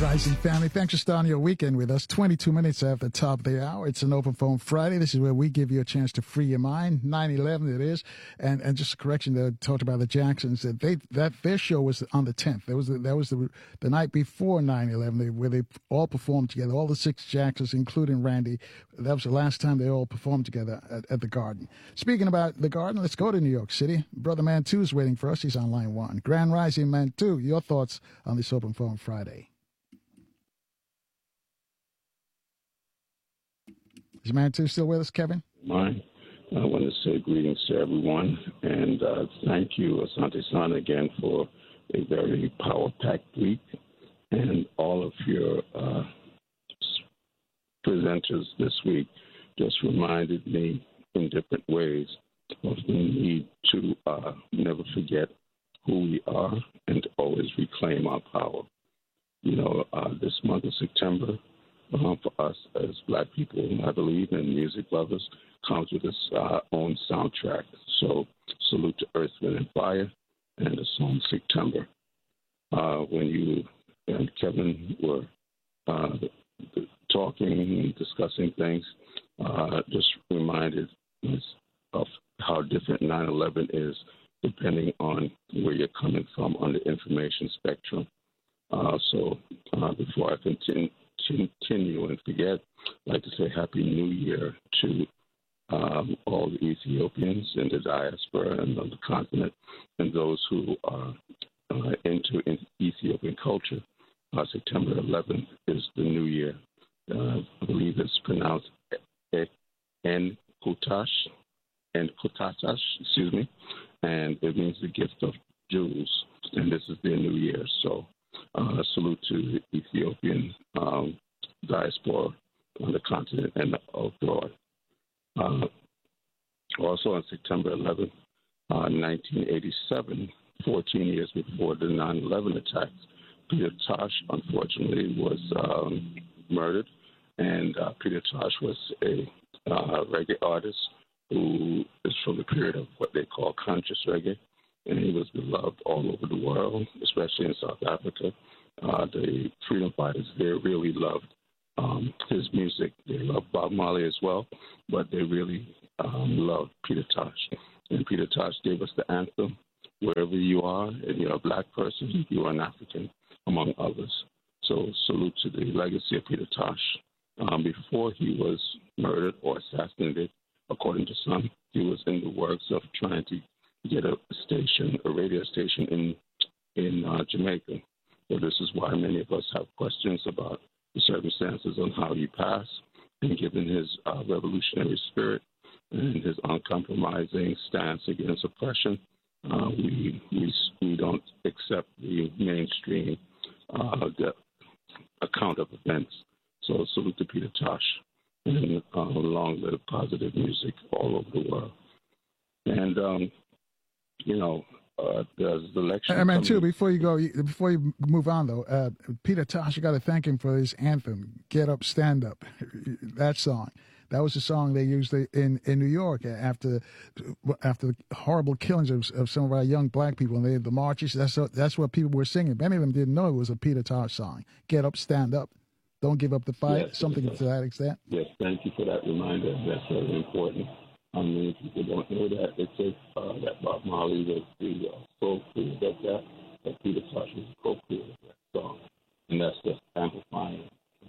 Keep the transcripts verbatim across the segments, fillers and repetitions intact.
Rising family, thanks for starting your weekend with us. twenty-two minutes after the top of the hour. It's an Open Phone Friday. This is where we give you a chance to free your mind. nine eleven it is. And and just a correction, they talked about the Jacksons. That they that their show was on the tenth. That was the, that was the the night before nine eleven, where they all performed together. All the six Jacksons, including Randy. That was the last time they all performed together at, at the Garden. Speaking about the Garden, let's go to New York City. Brother Mantu is waiting for us. He's on line one. Grand Rising Mantu, your thoughts on this Open Phone Friday? Is Mantu still with us, Kevin? Mine. I want to say greetings to everyone, and uh, thank you, Asante San, again for a very power-packed week, and all of your uh, presenters this week just reminded me in different ways of the need to uh, never forget who we are and to always reclaim our power. You know, uh, this month of September, Uh, for us as Black people, I believe, and music lovers, comes with its uh, own soundtrack. So salute to Earth, Wind, and Fire and the song September. Uh, when you and Kevin were uh, talking and discussing things, uh, just reminded us of how different nine eleven is depending on where you're coming from on the information spectrum. Uh, so uh, before I continue, continue and forget, I'd like to say Happy New Year to um, all the Ethiopians in the diaspora and on the continent and those who are uh, into in Ethiopian culture. Uh, September eleventh is the New Year. Uh, I believe it's pronounced En-Kutash, En-Kutash, excuse me, and it means the gift of Jews, and this is their New Year. So Uh, salute to the Ethiopian um, diaspora on the continent and abroad. Uh, also on September eleventh, uh, nineteen eighty-seven, fourteen years before the nine eleven attacks, Peter Tosh, unfortunately, was um, murdered. And uh, Peter Tosh was a uh, reggae artist who is from the period of what they call conscious reggae. And he was beloved all over the world, especially in South Africa. Uh, the freedom fighters there really loved um, his music. They loved Bob Marley as well, but they really um, loved Peter Tosh. And Peter Tosh gave us the anthem, wherever you are, and you're a Black person, you are an African, among others. So salute to the legacy of Peter Tosh. Um, before he was murdered or assassinated, according to some, he was in the works of trying to get a station, a radio station in in uh, Jamaica. So this is why many of us have questions about the circumstances on how he passed. And given his uh, revolutionary spirit and his uncompromising stance against oppression, uh, we, we we don't accept the mainstream uh, the account of events. So salute to Peter Tosh, and uh, long live positive music all over the world. And um, You know, uh, there's the election. I mean, too, before you go, before you move on, though, uh, Peter Tosh, you got to thank him for his anthem, "Get Up, Stand Up." That song, that was the song they used in, in New York after after the horrible killings of, of some of our young Black people, and they had the marches. That's that's what people were singing. Many of them didn't know it was a Peter Tosh song. "Get Up, Stand Up." Don't give up the fight. Yes, Something yes. to that extent. Yes, thank you for that reminder. That's very important. I mean, people don't know that. They say uh, that Bob Marley was the uh, co-creator of that, that Peter Tosh was the co-creator of that song. And that's just amplifying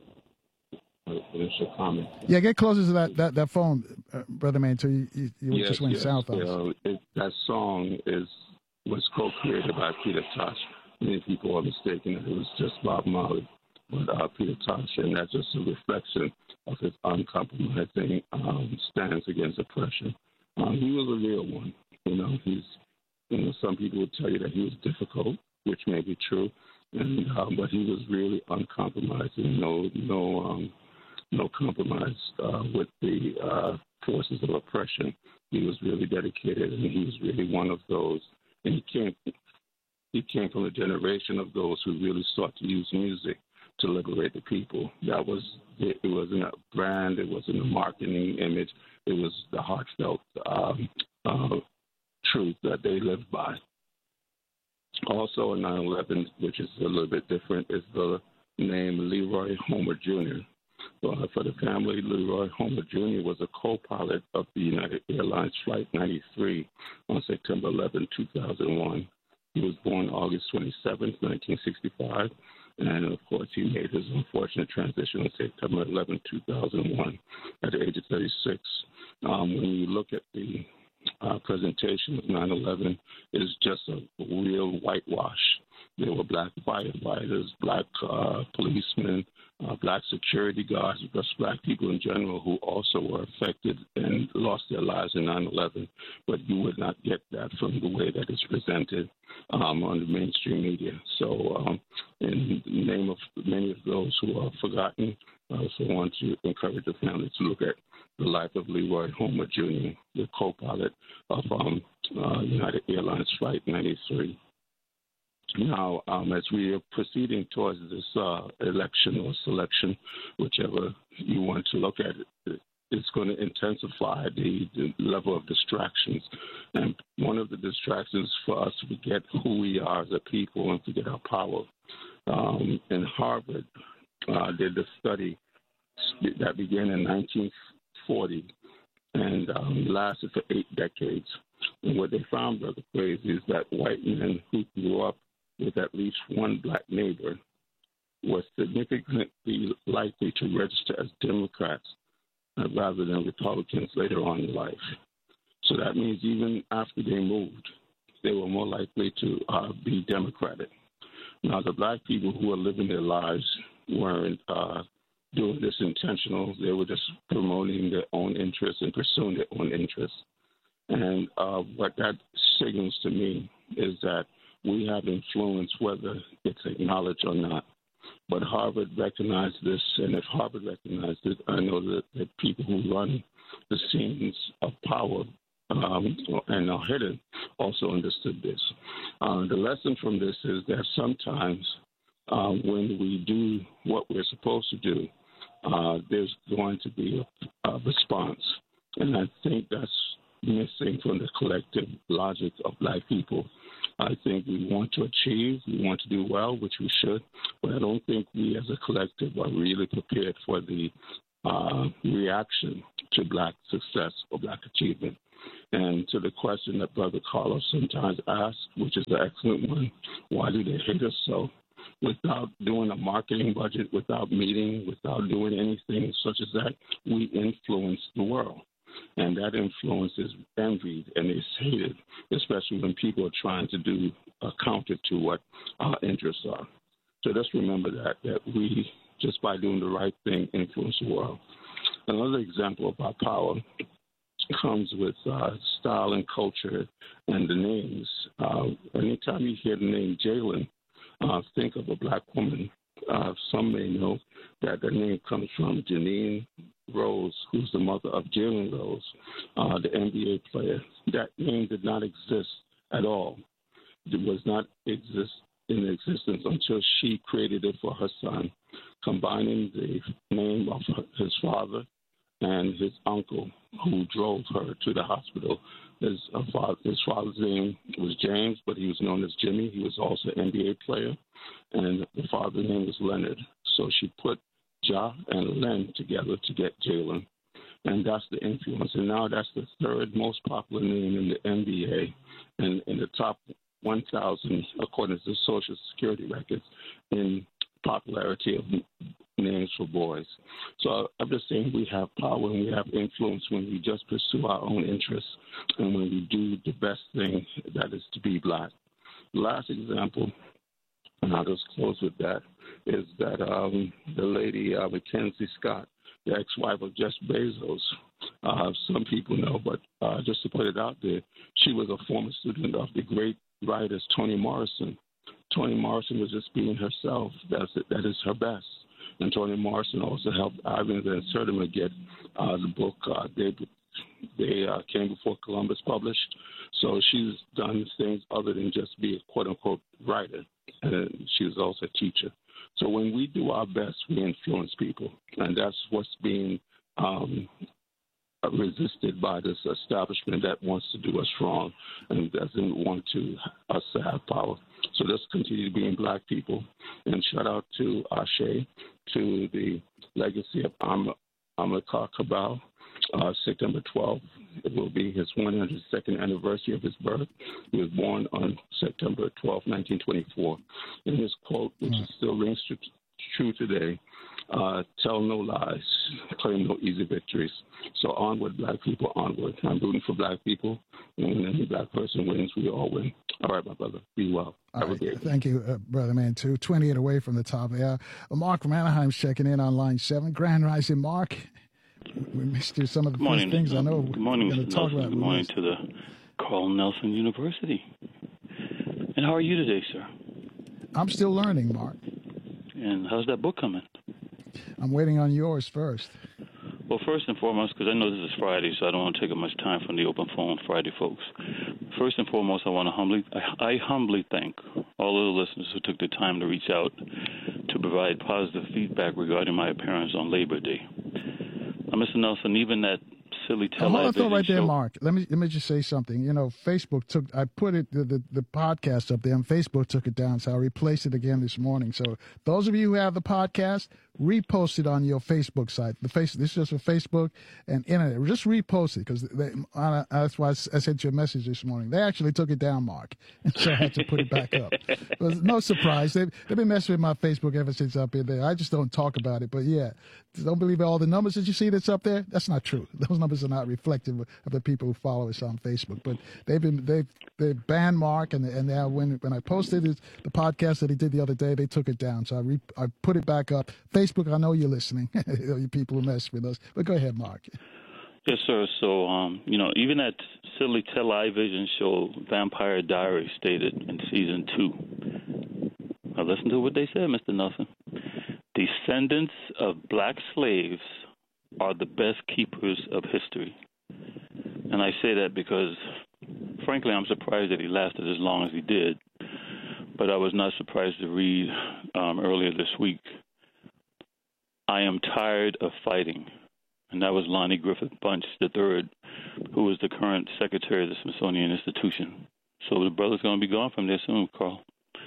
uh, initial comment. Yeah, get closer to that, that, that phone, uh, Brother Man, until you, you, you yes, just went yes. south on us. Uh, it, that song is was co-created by Peter Tosh. Many people are mistaken that it was just Bob Marley. But uh, Peter Tosh, and that's just a reflection of his uncompromising um, stance against oppression. Um, he was a real one. You know, he's. You know, some people would tell you that he was difficult, which may be true, and um, but he was really uncompromising. No, no, um, no compromise uh, with the uh, forces of oppression. He was really dedicated, and he was really one of those. And he came. He came from a generation of those who really sought to use music to liberate the people. That was it. It wasn't a brand. It wasn't a marketing image. It was the heartfelt um, uh, truth that they lived by. Also, in nine eleven, which is a little bit different, is the named Leroy Homer Junior Uh, for the family, Leroy Homer Junior was a co-pilot of the United Airlines Flight ninety-three on September eleventh, two thousand one. He was born August twenty-seventh, nineteen sixty-five, and of course he made his unfortunate transition on September eleventh, two thousand one at the age of thirty-six. Um, when you look at the uh, presentation of nine eleven, it is just a real whitewash. There were black firefighters, black uh, policemen, uh, black security guards, just black people in general who also were affected and lost their lives in nine eleven. But you would not get that from the way that it's presented um, on the mainstream media. So um, in the name of many of those who are forgotten, I also want to encourage the family to look at the life of Leroy Homer Junior, the co-pilot of um, uh, United Airlines Flight ninety-three. Now, um, as we are proceeding towards this uh, election or selection, whichever you want to look at it, it's going to intensify the, the level of distractions. And one of the distractions for us to forget who we are as a people and forget our power. Um, in Harvard, uh, did a study that began in nineteen forty and um, lasted for eight decades. And what they found, Brother Crazy, is that white men who grew up with at least one black neighbor were significantly likely to register as Democrats uh, rather than Republicans later on in life. So that means even after they moved, they were more likely to uh, be Democratic. Now, the black people who were living their lives weren't uh, doing this intentional. They were just promoting their own interests and pursuing their own interests. And uh, what that signals to me is that we have influence whether it's acknowledged or not. But Harvard recognized this, and if Harvard recognized it, I know that the people who run the scenes of power um, and are hidden also understood this. Uh, the lesson from this is that sometimes uh, when we do what we're supposed to do, uh, there's going to be a, a response. And I think that's missing from the collective logic of black people. I think we want to achieve, we want to do well, which we should, but I don't think we as a collective are really prepared for the uh, reaction to black success or black achievement. And to the question that Brother Carlos sometimes asks, which is an excellent one, why do they hate us so? Without doing a marketing budget, without meeting, without doing anything such as that, we influence the world. And that influence is envied and is hated, especially when people are trying to do uh, counter to what our interests are. So let's remember that, that we, just by doing the right thing, influence the world. Another example of our power comes with uh, style and culture and the names. Uh, anytime you hear the name Jalen, uh, think of a black woman. Uh, some may know that the name comes from Janine Rose, who's the mother of Jalen Rose, uh, the N B A player. That name did not exist at all. It was not exist in existence until she created it for her son, combining the name of his father and his uncle, who drove her to the hospital. His, uh, father, his father's name was James, but he was known as Jimmy. He was also an N B A player, and the father's name was Leonard. So she put Ja and Len together to get Jalen, and that's the influence. And now that's the third most popular name in the N B A, and in the top one thousand, according to Social Security records, in popularity of names for boys. So I'm just saying we have power and we have influence when we just pursue our own interests and when we do the best thing, that is to be black. Last example, and I'll just close with that, is that um, the lady uh, Mackenzie Scott, the ex-wife of Jeff Bezos, uh, some people know, but uh, just to put it out there, she was a former student of the great writer Toni Morrison. Toni Morrison was just being herself. That's it. That is her best. And Toni Morrison also helped Ivans and Sertima get uh, the book uh, They, they uh, Came Before Columbus published. So she's done things other than just be a quote-unquote writer. And she was also a teacher. So when we do our best, we influence people. And that's what's being um, uh, resisted by this establishment that wants to do us wrong and doesn't want to us to have power. So let's continue being black people. And shout out to Ashe, to the legacy of Am- Amilcar Cabral. Uh, September twelfth, it will be his one hundred second anniversary of his birth. He was born on September twelfth, nineteen twenty-four. In his quote, which mm. still rings true, true today, uh, tell no lies, claim no easy victories. So onward, black people, onward. I'm rooting for black people. And when any black person wins, we all win. All right, my brother. Be well. All right. Thank you, uh, Brother Man, too. twenty-eight away from the top of the hour. Uh, Mark from Anaheim's checking in on line seven. Grand Rising, Mark. We missed you some of the Good morning. first things I know. Good morning, we're Mister talk Nelson. about. Good morning to the Carl Nelson University. And how are you today, sir? I'm still learning, Mark. And how's that book coming? I'm waiting on yours first. Well, first and foremost, because I know this is Friday, so I don't want to take up much time from the open phone Friday, folks. First and foremost, I want to humbly, I, I humbly thank all of the listeners who took the time to reach out to provide positive feedback regarding my appearance on Labor Day. Uh, Mister Nelson, even that silly television Hold on, thought right show. there, Mark. Let me let me just say something. You know, Facebook took. I put it the, the the podcast up there, and Facebook took it down, so I replaced it again this morning. So those of you who have the podcast, repost it on your Facebook site. The face this is just for Facebook and internet. Just repost it because uh, that's why I sent you a message this morning. They actually took it down, Mark, and so I had to put it back up. It was no surprise. They've they've been messing with my Facebook ever since up in there. I just don't talk about it, but yeah, don't believe all the numbers that you see that's up there. That's not true. Those numbers are not reflective of the people who follow us on Facebook. But they've been they they banned Mark, and and now when when I posted it, the podcast that he did the other day, they took it down. So I re, I put it back up. Facebook, I know you're listening. You people who mess with us. But go ahead, Mark. Yes, sir. So um, you know, even that silly television show Vampire Diaries stated in season two. Now listen to what they said, Mister Nelson. Descendants of black slaves are the best keepers of history. And I say that because, frankly, I'm surprised that he lasted as long as he did. But I was not surprised to read um, earlier this week, I am tired of fighting. And that was Lonnie Griffith Bunch the third, who was the current secretary of the Smithsonian Institution. So the brother's going to be gone from there soon, Carl.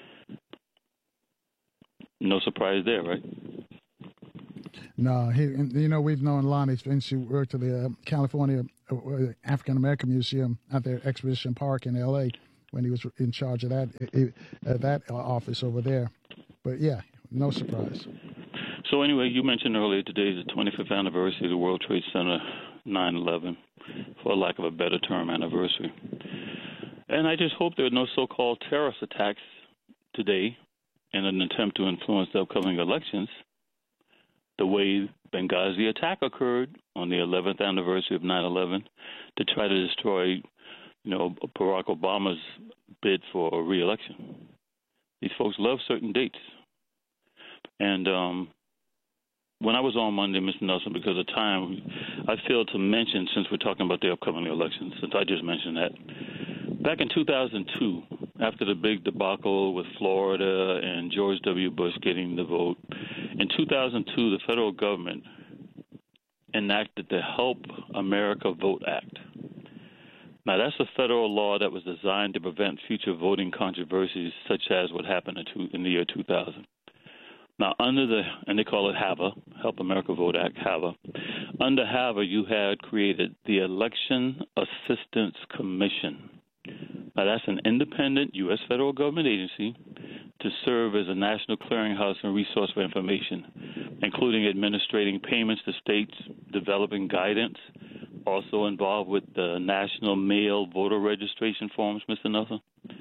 No surprise there, right? No, he, you know, we've known Lonnie since she worked at the uh, California uh, African American Museum at their Exposition Park in L A when he was in charge of that uh, that office over there. But yeah, no surprise. So anyway, you mentioned earlier today is the twenty-fifth anniversary of the World Trade Center nine eleven, for lack of a better term, anniversary. And I just hope there are no so-called terrorist attacks today in an attempt to influence the upcoming elections, the way Benghazi attack occurred on the eleventh anniversary of nine eleven to try to destroy, you know, Barack Obama's bid for re-election. These folks love certain dates. And um, when I was on Monday, Mister Nelson, because of time, I failed to mention, since we're talking about the upcoming elections, since I just mentioned that, back in two thousand two, after the big debacle with Florida and George W. Bush getting the vote, in two thousand two, the federal government enacted the Help America Vote Act. Now, that's a federal law that was designed to prevent future voting controversies such as what happened in, two, in the year two thousand. Now, under the, and they call it HAVA, Help America Vote Act, HAVA. Under HAVA, you had created the Election Assistance Commission. Now, that's an independent U S federal government agency to serve as a national clearinghouse and resource for information, including administrating payments to states, developing guidance, also involved with the national mail voter registration forms, Mister Nelson.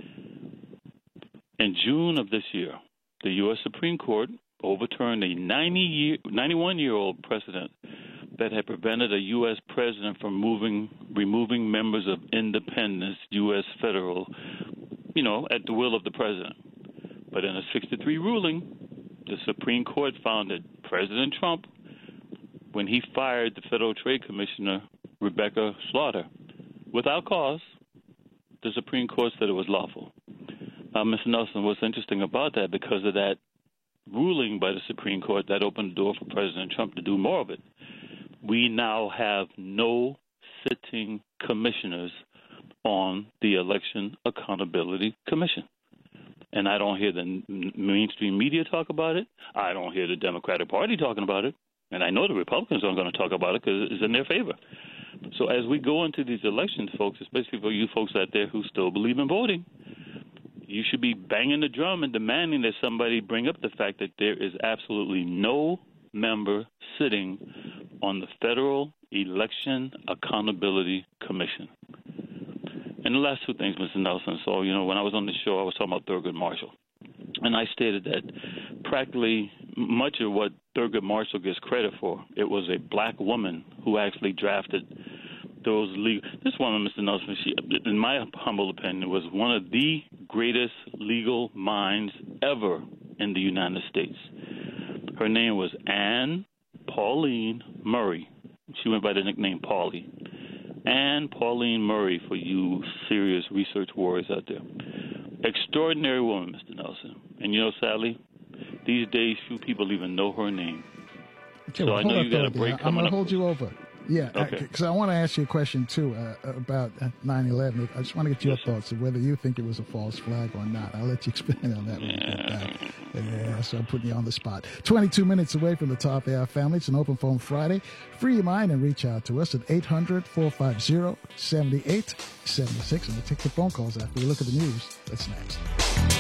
In June of this year, the U S Supreme Court overturned a ninety-year, ninety-one-year-old precedent that had prevented a U S president from moving, removing members of independence U S federal, you know, at the will of the president. But in a six to three ruling, the Supreme Court found that President Trump, when he fired the Federal Trade Commissioner, Rebecca Slaughter, without cause, the Supreme Court said it was lawful. Uh, Mister Nelson, what's interesting about that, because of that ruling by the Supreme Court, that opened the door for President Trump to do more of it. we now have no sitting commissioners on the Election Accountability Commission. And I don't hear the mainstream media talk about it. I don't hear the Democratic Party talking about it. And I know the Republicans aren't going to talk about it because it's in their favor. So as we go into these elections, folks, especially for you folks out there who still believe in voting, you should be banging the drum and demanding that somebody bring up the fact that there is absolutely no member sitting on the Federal Election Accountability Commission. And the last two things, Mister Nelson. So, you know, when I was on the show, I was talking about Thurgood Marshall. And I stated that practically much of what Thurgood Marshall gets credit for, it was a black woman who actually drafted those legal. This woman, Mister Nelson, she, in my humble opinion, was one of the greatest legal minds ever in the United States. Her name was Anne Pauline Murray. She went by the nickname Paulie. Anne Pauline Murray, for you serious research warriors out there. Extraordinary woman, Mister Nelson. And you know, sadly, these days few people even know her name. Okay, so well, I know you got a break I'm coming going up. to hold you over. Yeah, okay. Because I, I want to ask you a question, too, uh, about nine eleven. I just want to get your yes, thoughts of whether you think it was a false flag or not. I'll let you expand on that when yeah. we get back. Yeah, so I'm putting you on the spot. twenty-two minutes away from the top of our family. It's an open phone Friday. Free your mind and reach out to us at eight hundred, four five zero, seven eight seven six. And we'll take the phone calls after we look at the news. That's next.